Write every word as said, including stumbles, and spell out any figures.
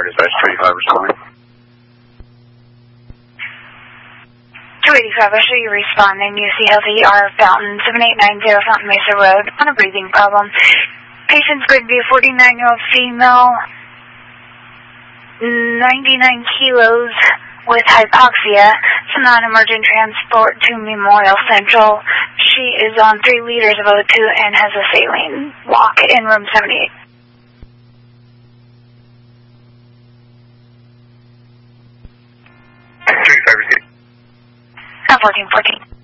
dispatch, two eighty-five responding. two eighty-five, I show you responding. U C Healthy R Fountain, seven eight nine zero Fountain Mesa Road, on a breathing problem. Patient's going to be a forty-nine-year-old female, ninety-nine kilos, with hypoxia. It's a non-emergent transport to Memorial Central. She is on three liters of O two and has a saline walk in room seventy-eight. two eighty-five received. fourteen fourteen.